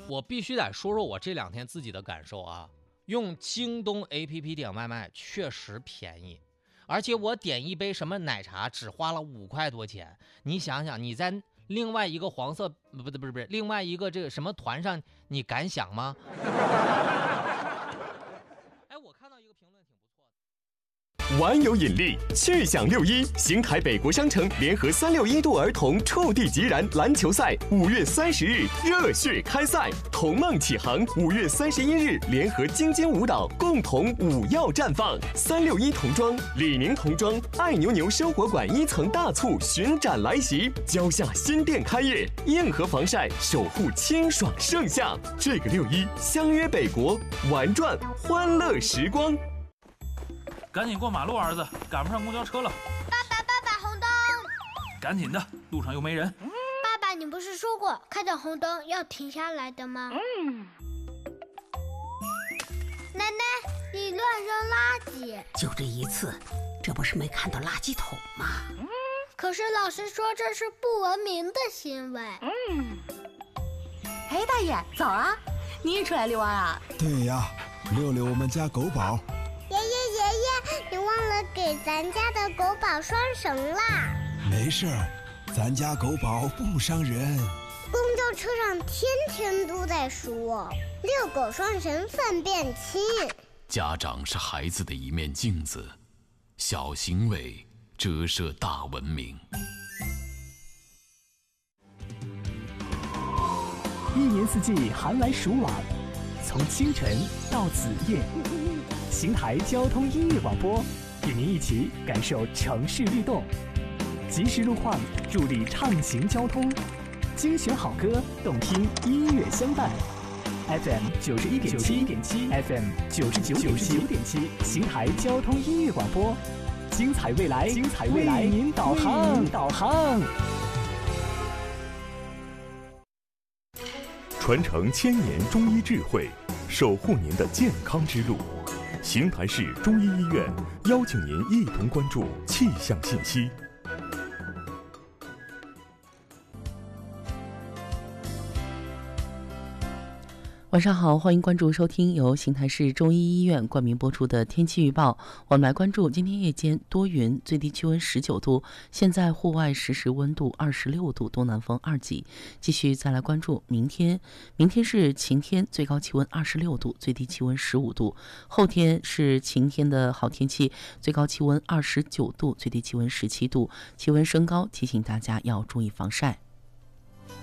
我必须得说说我这2天自己的感受啊。用京东 APP 点外卖确实便宜，而且我点一杯什么奶茶只花了5块多钱。你想想，你在另外一个黄色不是另外一个这个什么团上，你敢想吗？哎，我看到一个评论挺不错的。 玩有引力，趣享6·1，邢台北国商城联合361度儿童触地即燃篮球赛5月30日热血开赛，童梦启航5月31日联合京津舞蹈共同舞耀绽放。361童装、李宁童装、爱牛牛生活馆1层大促巡展来袭，蕉下新店开业，硬核防晒守护清爽盛夏。这个6·1相约北国，玩转欢乐时光。 赶紧过马路，儿子，赶不上公交车了。 爸爸，红灯！ 赶紧的，路上又没人。 爸爸，你不是说过看到红灯要停下来的吗？奶奶，你乱扔垃圾。 就这一次，这不是没看到垃圾桶吗？ 可是老师说这是不文明的行为。 哎，大爷，早啊！你也出来遛弯啊？ 对呀，遛遛我们家狗宝。 爷爷，你忘了给咱家的狗宝拴绳啦。 没事儿，咱家狗宝不伤人。 公交车上天天都在说遛狗拴绳粪便轻。 家长是孩子的一面镜子，小行为折射大文明。 一年四季寒来暑往，从清晨到子夜，邢台交通音乐广播与您一起感受城市律动，及时路况助力畅行交通，精选好歌，动听音乐相伴。FM 91.7 FM 99.7，邢台交通音乐广播，精彩未来，为您导航。 传承1000年中医智慧，守护您的健康之路。邢台市中医医院邀请您一同关注气象信息。 晚上好，欢迎关注收听由邢台市中医医院冠名播出的天气预报。我们来关注今天夜间多云，最低气温19度，现在户外实时温度26度，东南风2级。继续再来关注明天是晴天，最高气温26度，最低气温15度。后天是晴天的好天气，最高气温29度，最低气温17度。气温升高，提醒大家要注意防晒。